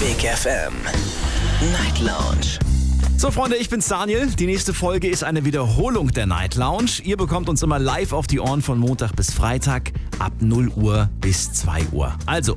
Big FM Night Lounge. So Freunde, ich bin's Daniel. Die nächste Folge ist eine Wiederholung der Night Lounge. Ihr bekommt uns immer live auf die Ohren von Montag bis Freitag ab 0 Uhr bis 2 Uhr. Also